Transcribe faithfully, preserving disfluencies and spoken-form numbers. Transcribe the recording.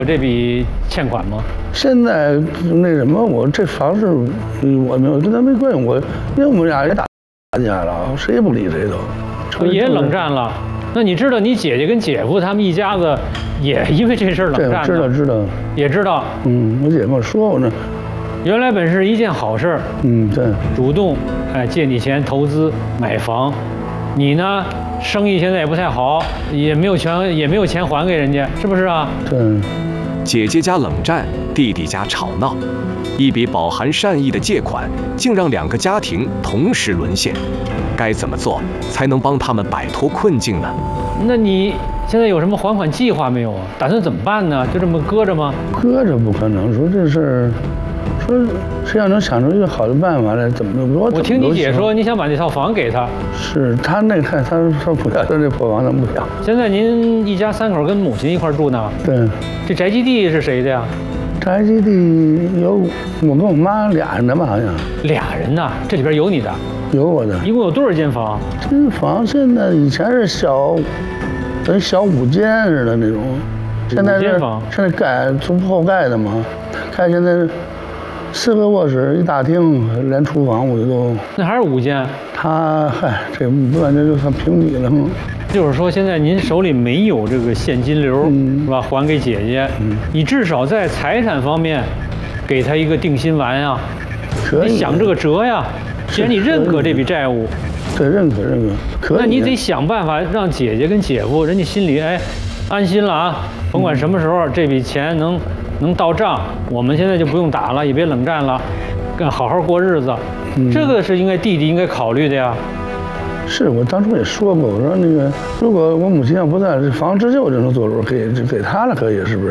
有这笔欠款吗？ 现在那什么，我这房子我没有跟他没关系，我因为我们俩也打架了，谁也不理谁都， 也冷战了。那你知道你姐姐跟姐夫他们一家子也因为这事儿冷战？ 知道知道， 也知道。 嗯，我姐跟我说过呢。 原来本是一件好事儿。 嗯，对。 主动哎借你钱投资买房，你呢生意现在也不太好，也没有钱也没有钱还给人家，是不是啊？ 对。 姐姐家冷战，弟弟家吵闹，一笔饱含善意的借款，竟让两个家庭同时沦陷。该怎么做才能帮他们摆脱困境呢？ 那你现在有什么还款计划没有啊？打算怎么办呢？就这么搁着吗？ 搁着不可能，说这事儿，说谁要能想出一个好的办法来，怎么我我听你姐说，你想把那套房给他。是他那他他说不要，说这破房他不要。 现在您一家三口跟母亲一块住呢？ 对。 这宅基地是谁的呀？ 宅基地有我跟我妈俩人的吧，好像。 俩人呐？这里边有你的？ 有我的。 一共有多少间房？ 这房现在以前是小，跟小五间似的那种，现在是现在盖从后盖的嘛，盖现在四个卧室一大厅，连厨房我都。 那还是五间？ 他嗨，这不然这就算平底了吗？ 就是说，现在您手里没有这个现金流，嗯、是吧？还给姐姐，嗯、你至少在财产方面给她一个定心丸啊！ 可以， 你想这个辙呀。既然你认可这笔债务， 对，认可认可，可以。 那你得想办法让姐姐跟姐夫人家心里哎安心了啊！甭管什么时候这笔钱能能到账，我们现在就不用打了，也别冷战了，更好好过日子。嗯、这个是应该弟弟应该考虑的呀。 是我当初也说过，我说那个如果我母亲要不在，这房直接我就能做主，给给他了，可以是不是？